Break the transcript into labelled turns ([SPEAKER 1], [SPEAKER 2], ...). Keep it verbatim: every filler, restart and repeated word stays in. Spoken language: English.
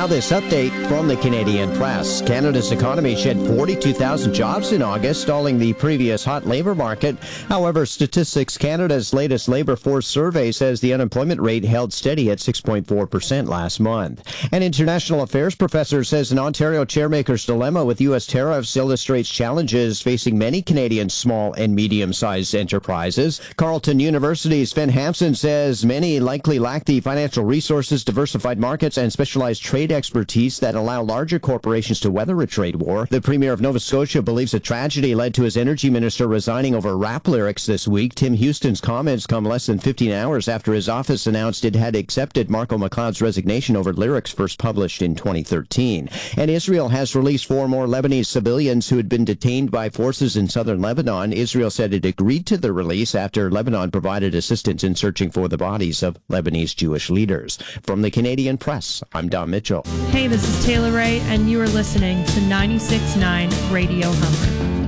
[SPEAKER 1] Now this update from the Canadian Press. Canada's economy shed forty-two thousand jobs in August, stalling the previous hot labor market. However, Statistics Canada's latest labor force survey says the unemployment rate held steady at six point four percent last month. An international affairs professor says an Ontario chairmaker's dilemma with U S tariffs illustrates challenges facing many Canadian small and medium-sized enterprises. Carleton University's Finn Hampson says many likely lack the financial resources, diversified markets, and specialized trade expertise that allow larger corporations to weather a trade war. The Premier of Nova Scotia believes a tragedy led to his energy minister resigning over rap lyrics this week. Tim Houston's comments come less than fifteen hours after his office announced it had accepted Marco McLeod's resignation over lyrics first published in twenty thirteen. And Israel has released four more Lebanese civilians who had been detained by forces in southern Lebanon. Israel said it agreed to the release after Lebanon provided assistance in searching for the bodies of Lebanese Jewish leaders. From the Canadian Press, I'm Don Mitchell.
[SPEAKER 2] Hey, this is Taylor Ray, and you are listening to ninety-six point nine Radio Humber.